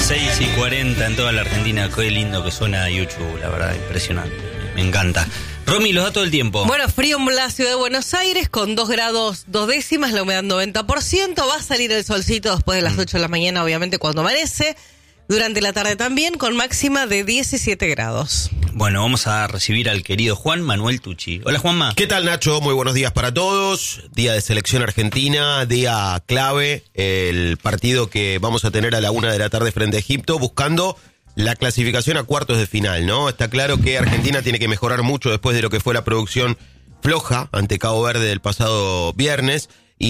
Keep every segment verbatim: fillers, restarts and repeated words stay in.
seis y cuarenta en toda la Argentina. Qué lindo que suena YouTube, la verdad, impresionante. Me encanta. Romy, los datos del tiempo. Bueno, frío en la ciudad de Buenos Aires con dos grados dos décimas, la humedad noventa por ciento. Va a salir el solcito después de las ocho de la mañana, obviamente, cuando amanece. Durante la tarde también, con máxima de diecisiete grados. Bueno, vamos a recibir al querido Juan Manuel Tucci. Hola, Juanma. ¿Qué tal, Nacho? Muy buenos días para todos. Día de selección argentina, día clave. El partido que vamos a tener a la una de la tarde frente a Egipto, buscando la clasificación a cuartos de final, ¿no? Está claro que Argentina tiene que mejorar mucho después de lo que fue la producción floja ante Cabo Verde del pasado viernes.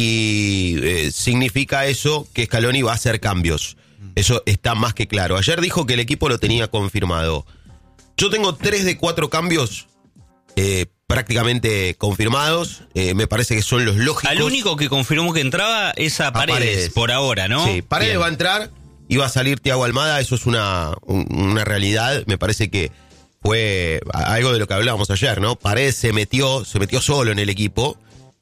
Y eh, significa eso que Scaloni va a hacer cambios. Eso está más que claro. Ayer dijo que el equipo lo tenía confirmado. Yo tengo tres de cuatro cambios eh, prácticamente confirmados. Eh, me parece que son los lógicos. Al único que confirmó que entraba es a Paredes, a Paredes. por ahora, ¿no? Sí, Paredes Bien. va a entrar y va a salir Thiago Almada. Eso es una, un, una realidad. Me parece que fue algo de lo que hablábamos ayer, ¿no? Paredes se metió, se metió solo en el equipo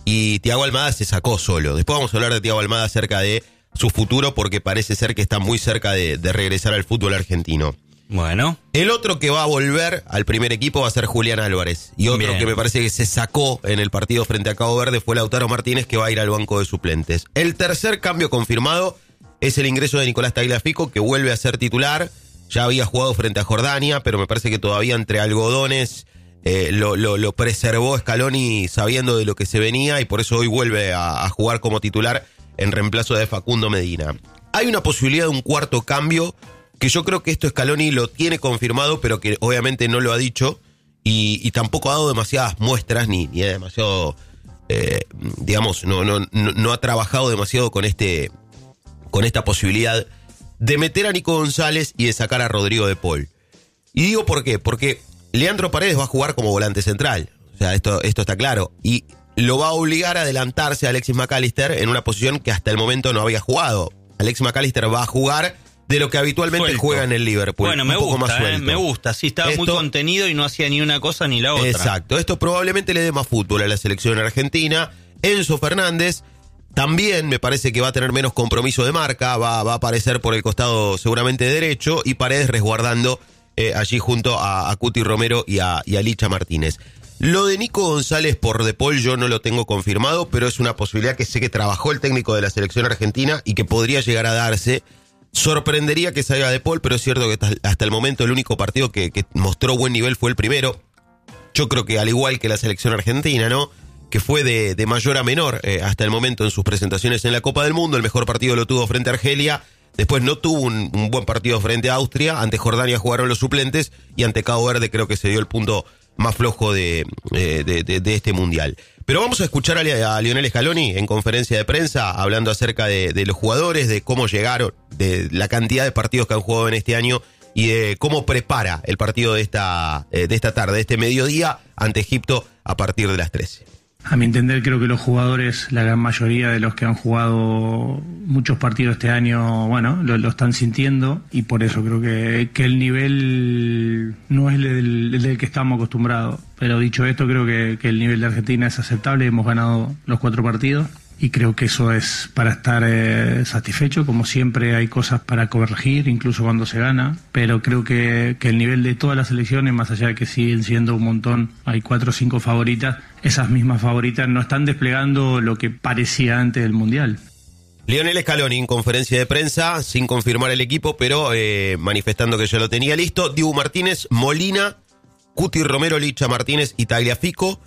y Thiago Almada se sacó solo. Después vamos a hablar de Thiago Almada acerca de su futuro, porque parece ser que está muy cerca de, de regresar al fútbol argentino. Bueno. El otro que va a volver al primer equipo va a ser Julián Álvarez. Y otro Bien. que me parece que se sacó en el partido frente a Cabo Verde fue Lautaro Martínez, que va a ir al banco de suplentes. El tercer cambio confirmado es el ingreso de Nicolás Tagliafico, que vuelve a ser titular. Ya había jugado frente a Jordania, pero me parece que todavía entre algodones eh, lo, lo, lo preservó Scaloni sabiendo de lo que se venía, y por eso hoy vuelve a, a jugar como titular en reemplazo de Facundo Medina. Hay una posibilidad de un cuarto cambio, que yo creo que esto Scaloni lo tiene confirmado, pero que obviamente no lo ha dicho, y, y tampoco ha dado demasiadas muestras, ni, ni ha demasiado, eh, digamos, no, no, no, no ha trabajado demasiado con este, con esta posibilidad de meter a Nico González y de sacar a Rodrigo de Paul. Y digo por qué, porque Leandro Paredes va a jugar como volante central, o sea, esto, esto está claro, y lo va a obligar a adelantarse a Alexis McAllister en una posición que hasta el momento no había jugado. Alexis McAllister va a jugar de lo que habitualmente Suelto. juega en el Liverpool. Bueno, me un poco gusta, más suelto. Eh, me gusta. Sí, estaba esto, muy contenido y no hacía ni una cosa ni la otra. Exacto. Esto probablemente le dé más fútbol a la selección argentina. Enzo Fernández también me parece que va a tener menos compromiso de marca. Va, va a aparecer por el costado seguramente derecho, y Paredes resguardando eh, allí junto a, a Cuti Romero y a, y a Licha Martínez. Lo de Nico González por De Paul yo no lo tengo confirmado, pero es una posibilidad que sé que trabajó el técnico de la selección argentina y que podría llegar a darse. Sorprendería que salga De Paul, pero es cierto que hasta el momento el único partido que, que mostró buen nivel fue el primero. Yo creo que al igual que la selección argentina, ¿no? Que fue de, de mayor a menor eh, hasta el momento en sus presentaciones en la Copa del Mundo. El mejor partido lo tuvo frente a Argelia. Después no tuvo un, un buen partido frente a Austria. Ante Jordania jugaron los suplentes y ante Cabo Verde creo que se dio el punto más flojo de, de, de, de este mundial. Pero vamos a escuchar a, a Lionel Scaloni en conferencia de prensa hablando acerca de, de los jugadores, de cómo llegaron, de la cantidad de partidos que han jugado en este año y de cómo prepara el partido de esta, de esta tarde, de este mediodía ante Egipto a partir de las trece. A mi entender, creo que los jugadores, la gran mayoría de los que han jugado muchos partidos este año, bueno, lo, lo están sintiendo, y por eso creo que, que el nivel no es el del, el del que estamos acostumbrados. Pero dicho esto, creo que, que el nivel de Argentina es aceptable. Hemos ganado los cuatro partidos y creo que eso es para estar eh, satisfecho. Como siempre hay cosas para corregir, incluso cuando se gana, pero creo que, que el nivel de todas las selecciones, más allá de que siguen siendo un montón, hay cuatro o cinco favoritas, esas mismas favoritas no están desplegando lo que parecía antes del Mundial. Lionel Scaloni en conferencia de prensa, sin confirmar el equipo, pero eh, manifestando que ya lo tenía listo. Dibu Martínez, Molina, Cuti Romero, Licha Martínez y Tagliafico.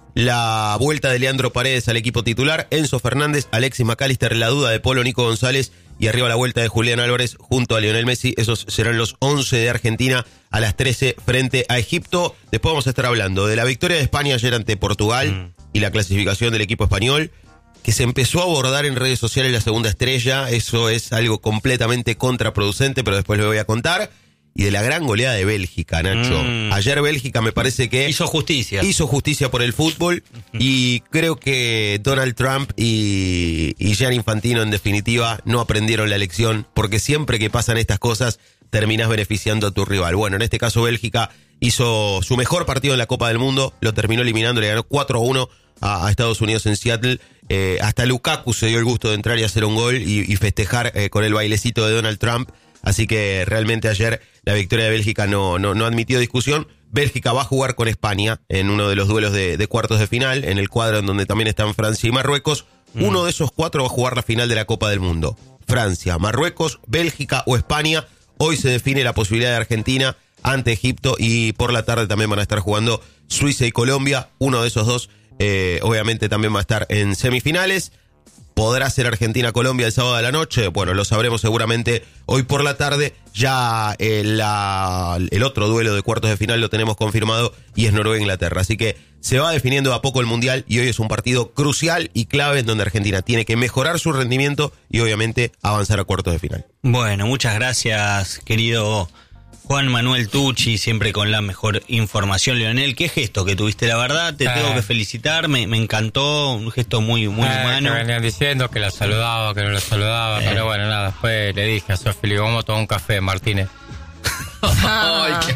La vuelta de Leandro Paredes al equipo titular, Enzo Fernández, Alexis McAllister, la duda de Polo, Nico González, y arriba la vuelta de Julián Álvarez junto a Lionel Messi. Esos serán los once de Argentina a las trece frente a Egipto. Después vamos a estar hablando de la victoria de España ayer ante Portugal mm. y la clasificación del equipo español, que se empezó a abordar en redes sociales la segunda estrella. Eso es algo completamente contraproducente, pero después lo voy a contar. Y de la gran goleada de Bélgica, Nacho. Mm. Ayer Bélgica me parece que hizo justicia. Hizo justicia por el fútbol. Y creo que Donald Trump y, y Gianni Infantino, en definitiva, no aprendieron la lección. Porque siempre que pasan estas cosas, terminás beneficiando a tu rival. Bueno, en este caso Bélgica hizo su mejor partido en la Copa del Mundo. Lo terminó eliminando, le ganó cuatro a uno a, a Estados Unidos en Seattle. Eh, hasta Lukaku se dio el gusto de entrar y hacer un gol y, y festejar eh, con el bailecito de Donald Trump Así que realmente ayer la victoria de Bélgica no, no, no admitió discusión. Bélgica va a jugar con España en uno de los duelos de, de cuartos de final, en el cuadro en donde también están Francia y Marruecos. Mm. Uno de esos cuatro va a jugar la final de la Copa del Mundo. Francia, Marruecos, Bélgica o España. Hoy se define la posibilidad de Argentina ante Egipto y por la tarde también van a estar jugando Suiza y Colombia. Uno de esos dos eh, obviamente también va a estar en semifinales. ¿Podrá ser Argentina-Colombia el sábado de la noche? Bueno, lo sabremos seguramente hoy por la tarde. Ya eh, la, el otro duelo de cuartos de final lo tenemos confirmado y es Noruega-Inglaterra. Así que se va definiendo a poco el Mundial y hoy es un partido crucial y clave en donde Argentina tiene que mejorar su rendimiento y obviamente avanzar a cuartos de final. Bueno, muchas gracias, querido Juan Manuel Tucci, siempre con la mejor información. Leonel, qué gesto que tuviste, la verdad, te eh. tengo que felicitar, me, me encantó, un gesto muy muy eh, humano. Me venían diciendo que la saludaba, que no la saludaba, eh. pero bueno, nada, después le dije a Sofi, le digo, vamos a tomar un café, Martínez. Ay, qué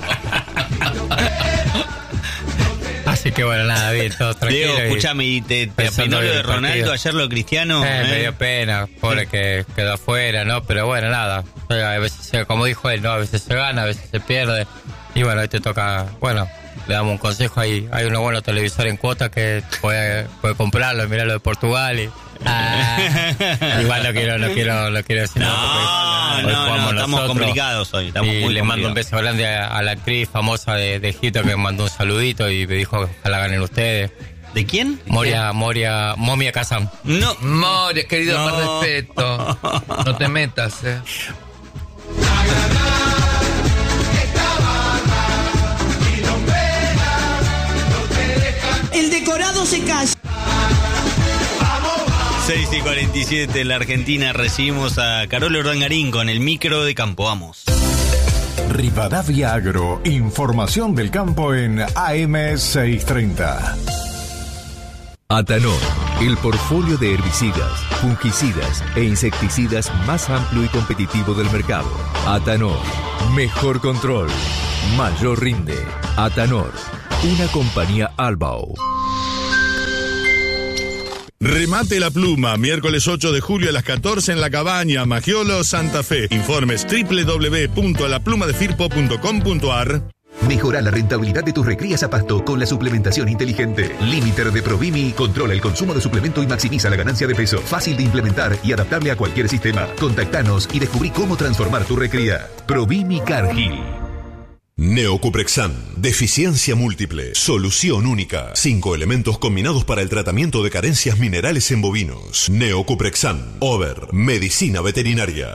Así que bueno, nada, bien, todo tranquilo. Diego, escúchame, ¿y te, te apenó lo de Ronaldo ayer, lo de Cristiano? Eh, ¿eh? Me dio pena, pobre que quedó afuera, ¿no? Pero bueno, nada, a veces, como dijo él, ¿no? A veces se gana, a veces se pierde. Y bueno, hoy te toca, bueno, le damos un consejo, ahí hay unos buenos televisores en cuota que puede, puede comprarlo, mirarlo de Portugal y... Ah, igual no quiero, no quiero, no quiero decir no, nada. No, no, no, estamos complicados hoy. Estamos y muy le mando un beso grande a, a la actriz famosa de, de Egipto que me mandó un saludito y me dijo que ojalá ganen ustedes. ¿De quién? Moria, Moria, Momia Kazam. No, Moria, querido, no. Con respeto. No te metas, eh. El decorado se calla. seis y cuarenta y siete en la Argentina, recibimos a Carola Urdangarín con el micro de campo. Vamos. Rivadavia Agro, información del campo en A M seiscientos treinta. Atanor, el portfolio de herbicidas, fungicidas e insecticidas más amplio y competitivo del mercado. Atanor, mejor control, mayor rinde. Atanor, una compañía Albao. Remate la pluma, miércoles ocho de julio a las catorce en La Cabaña, Magiolo, Santa Fe. Informes doble u doble u doble u punto la pluma de firpo punto com punto a r. Mejora la rentabilidad de tus recrías a pasto con la suplementación inteligente. Limiter de Provimi controla el consumo de suplemento y maximiza la ganancia de peso. Fácil de implementar y adaptable a cualquier sistema. Contactanos y descubrí cómo transformar tu recría. Provimi Cargill. Neocuprexan, deficiencia múltiple, solución única. Cinco elementos combinados para el tratamiento de carencias minerales en bovinos. Neocuprexan, Over, medicina veterinaria.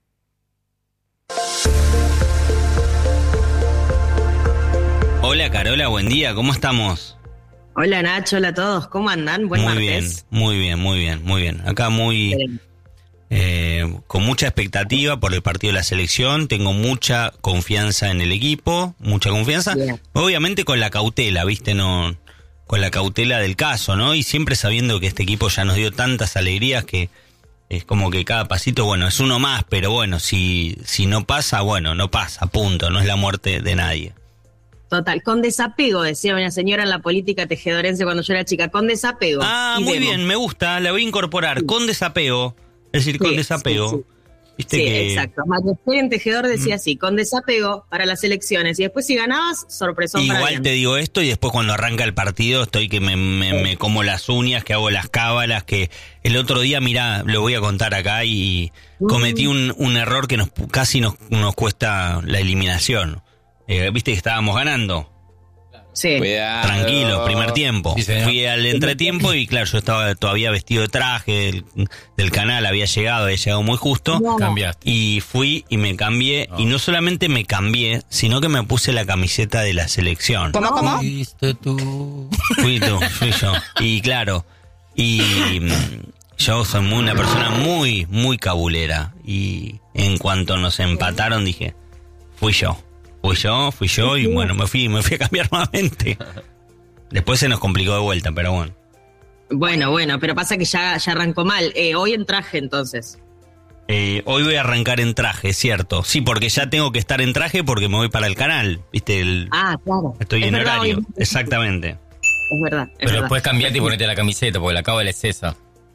Hola Carola, buen día, ¿cómo estamos? Hola Nacho, hola a todos, ¿cómo andan? Buen muy martes. Bien, muy bien, muy bien, muy bien. Acá muy... Bien. Eh, con mucha expectativa por el partido de la selección, tengo mucha confianza en el equipo, mucha confianza, yeah. Obviamente con la cautela, viste, no, con la cautela del caso, ¿no? Y siempre sabiendo que este equipo ya nos dio tantas alegrías que es como que cada pasito, bueno, es uno más, pero bueno, si, si no pasa, bueno, no pasa, punto, no es la muerte de nadie. Total, con desapego, decía una señora en la política tejedorense cuando yo era chica, con desapego. Ah, muy demo. Bien, me gusta, la voy a incorporar, sí. Con desapego. Es decir, con sí, desapego. Sí, sí. ¿Viste sí que... exacto. Mario en Tejedor decía así, con desapego para las elecciones. Y después si ganabas, sorpresón para igual te digo esto y después cuando arranca el partido estoy que me, me, sí. me como las uñas, que hago las cábalas, que el otro día, mirá, lo voy a contar acá y mm. cometí un, un error que nos casi nos, nos cuesta la eliminación. Eh, ¿Viste que estábamos ganando? Sí. Cuidado. Tranquilo, primer tiempo. Sí, fui al entretiempo y claro, yo estaba todavía vestido de traje del, del canal, había llegado, había llegado muy justo. No. Cambiaste. Y fui y me cambié, no. Y no solamente me cambié, sino que me puse la camiseta de la selección. ¿Cómo, cómo? Fuiste tú. Fui tú, fui yo. Y claro, y yo soy muy, una persona muy, muy cabulera. Y en cuanto nos empataron dije, fui yo. Fui yo, fui yo y bueno, me fui, me fui a cambiar nuevamente. Después se nos complicó de vuelta, pero bueno. Bueno, bueno, pero pasa que ya, ya arrancó mal. Eh, hoy en traje, entonces. Eh, hoy voy a arrancar en traje, cierto. Sí, porque ya tengo que estar en traje porque me voy para el canal, ¿viste? El, ah, claro. Estoy es en verdad, horario, hoy... exactamente. Es verdad. Es pero verdad. después cambiate y ponete la camiseta, porque la cábala es esa.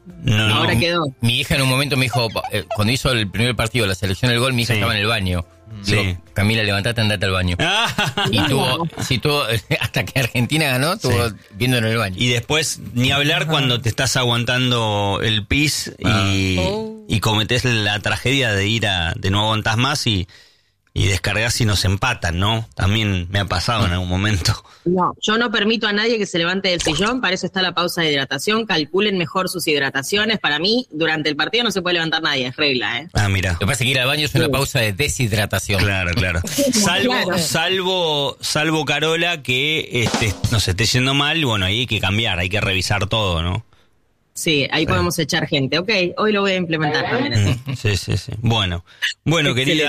No, Ahora no, quedó. Mi, mi hija en un momento me dijo, eh, cuando hizo el primer partido de la selección del gol, mi hija Sí. estaba en el baño. Sí. Digo, Camila, levantate, andate al baño. y tuvo, sí, tuvo, hasta que Argentina ganó, estuvo Sí. viendo en el baño. Y después, ni hablar cuando te estás aguantando el pis y, Oh. y cometés la tragedia de ir a, de no aguantás más y, y descargas y nos empatan, ¿no? También me ha pasado en algún momento. No, yo no permito a nadie que se levante del sillón, para eso está la pausa de hidratación, calculen mejor sus hidrataciones. Para mí, durante el partido no se puede levantar nadie, es regla, ¿eh? Ah, mira. Lo que pasa es que ir al baño es una pausa de deshidratación. Claro, claro. Salvo, Claro. salvo, salvo Carola que este, nos esté yendo mal, bueno, ahí hay que cambiar, hay que revisar todo, ¿no? Sí, ahí podemos echar gente. Ok, hoy lo voy a implementar también. Mm, sí, sí, sí. Bueno, bueno, querida.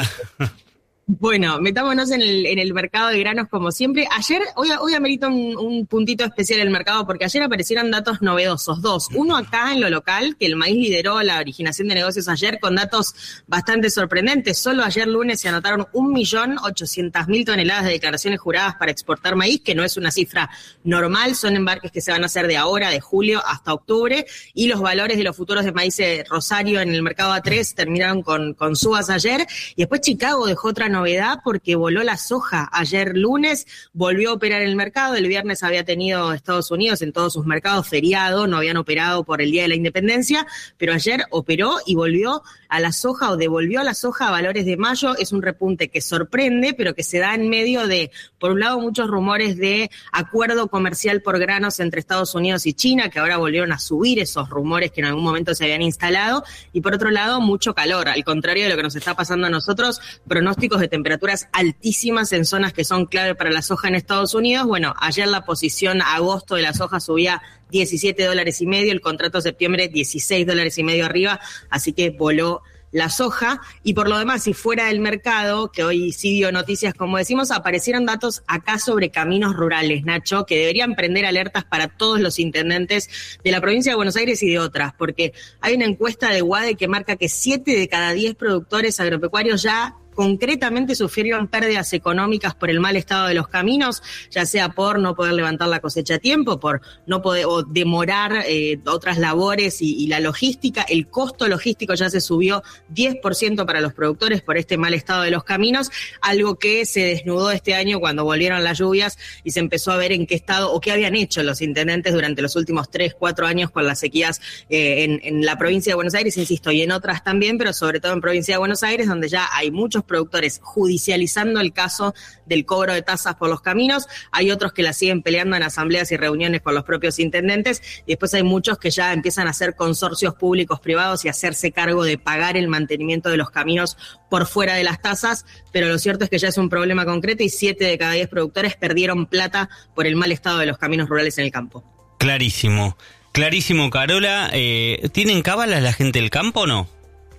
Bueno, metámonos en el, en el mercado de granos como siempre. Ayer, hoy, hoy amerita un, un puntito especial el mercado porque ayer aparecieron datos novedosos, dos. Uno acá en lo local, que el maíz lideró la originación de negocios ayer con datos bastante sorprendentes. Solo ayer lunes se anotaron un millón ochocientas mil toneladas de declaraciones juradas para exportar maíz, que no es una cifra normal, son embarques que se van a hacer de ahora, de julio hasta octubre, y los valores de los futuros de maíz de Rosario en el mercado A tres terminaron con, con subas ayer, y después Chicago dejó otra novedad porque voló la soja ayer lunes, volvió a operar el mercado. El viernes había tenido Estados Unidos en todos sus mercados feriado, no habían operado por el Día de la Independencia, pero ayer operó y volvió a la soja o devolvió a la soja a valores de mayo. Es un repunte que sorprende, pero que se da en medio de, por un lado, muchos rumores de acuerdo comercial por granos entre Estados Unidos y China, que ahora volvieron a subir esos rumores que en algún momento se habían instalado, y por otro lado, mucho calor, al contrario de lo que nos está pasando a nosotros, pronósticos de temperaturas altísimas en zonas que son clave para la soja en Estados Unidos. Bueno, ayer la posición a agosto de la soja subía diecisiete dólares y medio, el contrato de septiembre dieciséis dólares y medio arriba, así que voló la soja. Y por lo demás, si fuera del mercado, que hoy sí dio noticias, como decimos, aparecieron datos acá sobre caminos rurales, Nacho, que deberían prender alertas para todos los intendentes de la provincia de Buenos Aires y de otras, porque hay una encuesta de UADE que marca que siete de cada diez productores agropecuarios ya concretamente sufrieron pérdidas económicas por el mal estado de los caminos, ya sea por no poder levantar la cosecha a tiempo, por no poder o demorar eh, otras labores y, y la logística. El costo logístico ya se subió diez por ciento para los productores por este mal estado de los caminos, algo que se desnudó este año cuando volvieron las lluvias y se empezó a ver en qué estado o qué habían hecho los intendentes durante los últimos tres, cuatro años con las sequías eh, en, en la provincia de Buenos Aires, insisto, y en otras también, pero sobre todo en provincia de Buenos Aires, donde ya hay muchos productores judicializando el caso del cobro de tasas por los caminos. Hay otros que la siguen peleando en asambleas y reuniones con los propios intendentes, y después hay muchos que ya empiezan a hacer consorcios públicos privados y hacerse cargo de pagar el mantenimiento de los caminos por fuera de las tasas, pero lo cierto es que ya es un problema concreto y siete de cada diez productores perdieron plata por el mal estado de los caminos rurales en el campo. Clarísimo, clarísimo, Carola. Eh, ¿Tienen cábalas la gente del campo o no?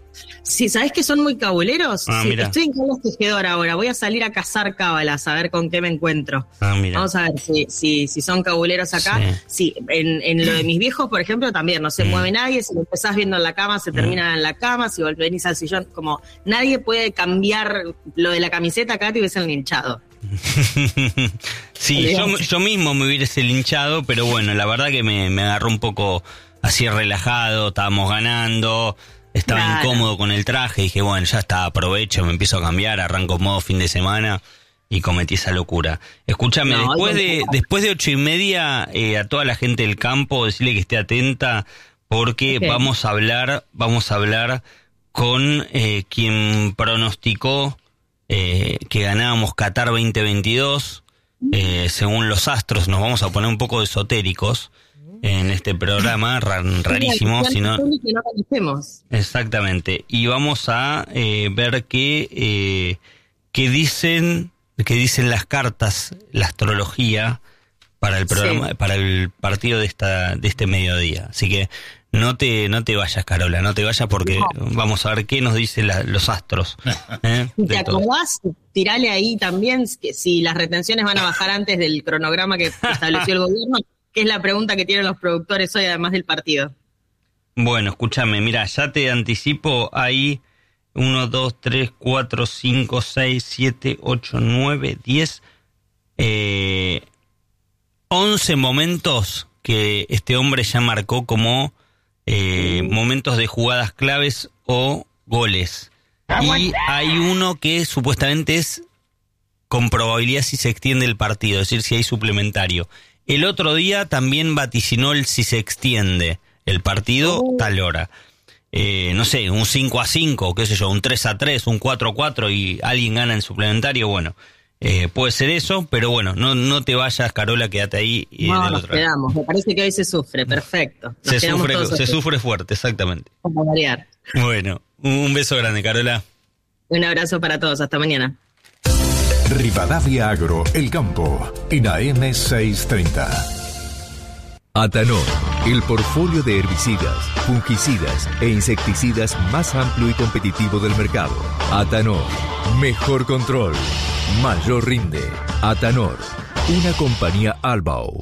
Sí, ¿sabés que son muy cabuleros? Ah, sí, mira. estoy en Carlos Tejedor ahora, voy a salir a cazar cábalas, a ver con qué me encuentro. Ah, mira. Vamos a ver si, si, si son cabuleros acá. Sí, sí en, en lo de mis viejos, por ejemplo, también no se Mm. mueve nadie. Si lo empezás viendo en la cama, se termina en la cama. Si venís al sillón, como nadie puede cambiar lo de la camiseta, acá te hubiesen linchado. Sí, yo, yo mismo me hubiese linchado, pero bueno, la verdad que me, me agarró un poco así relajado, estábamos ganando, estaba Claro. incómodo con el traje, dije, bueno, ya está, aprovecho, me empiezo a cambiar, arranco modo fin de semana y cometí esa locura. Escúchame, No, después no, de no. después de ocho y media, eh, a toda la gente del campo, decirle que esté atenta, porque Ok. vamos a hablar, vamos a hablar con eh, quien pronosticó eh, que ganábamos Qatar veinte veintidós, eh, según los astros. Nos vamos a poner un poco esotéricos en este programa, ra- rarísimo, si no... Que no conocemos. Exactamente, y vamos a eh, ver qué, eh, qué dicen, qué dicen las cartas, la astrología para el programa, Sí. para el partido de esta, de este mediodía. Así que no te, no te vayas, Carola, no te vayas porque vamos a ver qué nos dicen la- los astros. ¿eh? ¿Te De todo. acordás? Tirale ahí también que si las retenciones van a bajar antes del cronograma que estableció el gobierno, que es la pregunta que tienen los productores hoy, además del partido. Bueno, escúchame, mira, ya te anticipo, hay uno, dos, tres, cuatro, cinco, seis, siete, ocho, nueve, diez, eh, once momentos que este hombre ya marcó como eh, momentos de jugadas claves o goles. Y hay uno que supuestamente es con probabilidad si se extiende el partido, es decir, si hay suplementario. El otro día también vaticinó el si se extiende el partido uh. tal hora. Eh, no sé, un cinco a cinco, qué sé yo, un tres a tres, un cuatro a cuatro y alguien gana en suplementario, bueno, eh, puede ser eso, pero bueno, no no te vayas, Carola, quédate ahí. Y no, del nos otro quedamos, me parece que hoy se sufre, perfecto. Nos se sufre, se sufre fuerte, exactamente. Como variar. Bueno, un beso grande, Carola. Un abrazo para todos, hasta mañana. Rivadavia Agro, El Campo, en A M seiscientos treinta. Atanor, el portfolio de herbicidas, fungicidas e insecticidas más amplio y competitivo del mercado. Atanor, mejor control, mayor rinde. Atanor, una compañía Albao.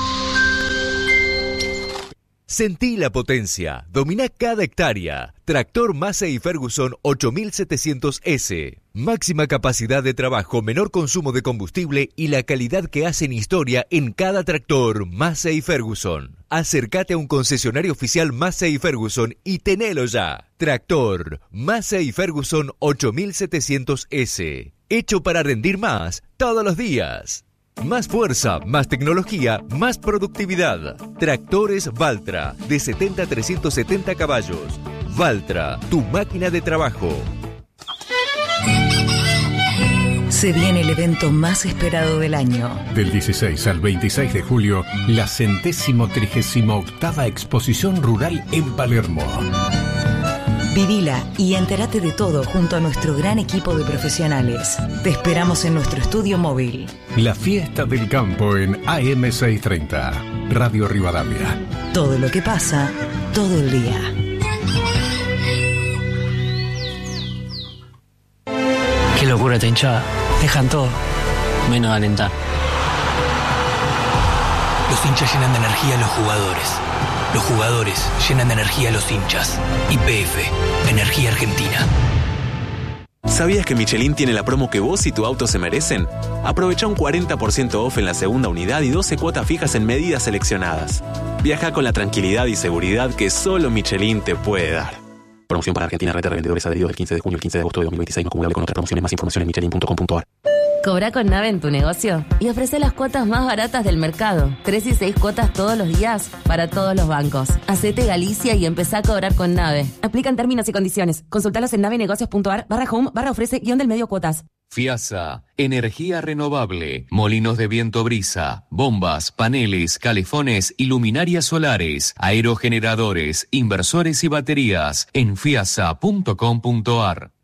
Sentí la potencia, domina cada hectárea. Tractor Massey Ferguson ocho mil setecientos ese. Máxima capacidad de trabajo, menor consumo de combustible y la calidad que hacen historia en cada tractor Massey Ferguson. Acércate a un concesionario oficial Massey Ferguson y tenelo ya. Tractor Massey Ferguson ocho mil setecientos ese. Hecho para rendir más todos los días. Más fuerza, más tecnología, más productividad. Tractores Valtra, de setenta a trescientos setenta caballos. Valtra, tu máquina de trabajo. Se viene el evento más esperado del año. Del dieciséis al veintiséis de julio, la centésimo trigésimo octava exposición rural en Palermo. Vivila y entérate de todo junto a nuestro gran equipo de profesionales. Te esperamos en nuestro estudio móvil. La fiesta del campo en A M seiscientos treinta, Radio Rivadavia. Todo lo que pasa, todo el día. Qué locura esta hinchada. Dejan todo, menos alentar. Los hinchas llenan de energía a los jugadores. Los jugadores llenan de energía a los hinchas. Y P F, Energía Argentina. ¿Sabías que Michelin tiene la promo que vos y tu auto se merecen? Aprovecha un cuarenta por ciento off en la segunda unidad y doce cuotas fijas en medidas seleccionadas. Viaja con la tranquilidad y seguridad que solo Michelin te puede dar. Promoción para Argentina, red de revendedores adheridos del quince de junio al quince de agosto de dos mil veintiséis, no acumulable con otras promociones. Más información en michelin punto com punto a r. Cobra con Nave en tu negocio y ofrece las cuotas más baratas del mercado. Tres y seis cuotas todos los días para todos los bancos. Hacete Galicia y empezá a cobrar con Nave. Aplican términos y condiciones. Consultalos en navenegocios punto a r barra home barra ofrece guión del medio cuotas. FIASA, energía renovable, molinos de viento brisa, bombas, paneles, calefones y luminarias solares, aerogeneradores, inversores y baterías en fiasa punto com punto a r.